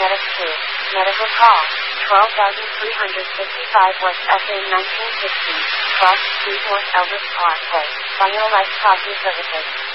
Medic 2. Medical call. 12,355 West SA 1960. Cross Street North Elvis Parkway. BioLife Coffee Services.